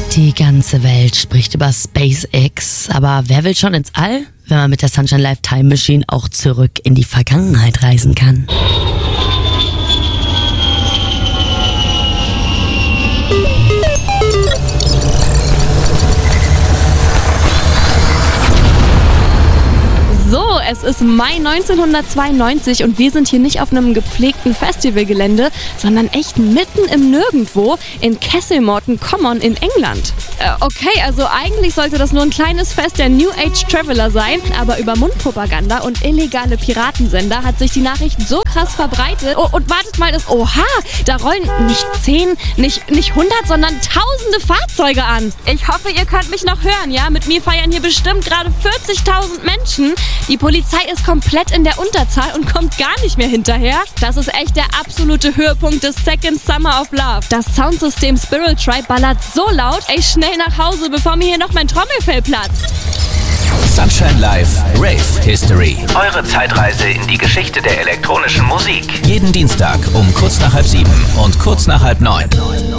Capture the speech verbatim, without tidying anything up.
Die ganze Welt spricht über SpaceX, aber wer will schon ins All, wenn man mit der Sunshine Life Time Machine auch zurück in die Vergangenheit reisen kann? So, es ist Mai neunzehnhundertzweiundneunzig und wir sind hier nicht auf einem gepflegten Festivalgelände, sondern echt mitten im Nirgendwo in Castlemorton Common in England. Äh, okay, also eigentlich sollte das nur ein kleines Fest der New Age Traveler sein, aber über Mundpropaganda und illegale Piratensender hat sich die Nachricht so krass verbreitet. Oh, und wartet mal, das, oha, da rollen nicht zehn, nicht, nicht hundert, sondern tausende Fahrzeuge an. Ich hoffe, ihr könnt mich noch hören, ja? Mit mir feiern hier bestimmt gerade vierzigtausend Menschen. Die Polizei ist komplett in der Unterzahl und kommt gar nicht mehr hinterher. Das ist echt der absolute Höhepunkt des Second Summer of Love. Das Soundsystem Spiral Tribe ballert so laut, ey, schnell nach Hause, bevor mir hier noch mein Trommelfell platzt. Sunshine Live Rave History. Eure Zeitreise in die Geschichte der elektronischen Musik. Jeden Dienstag um kurz nach halb sieben und kurz nach halb neun.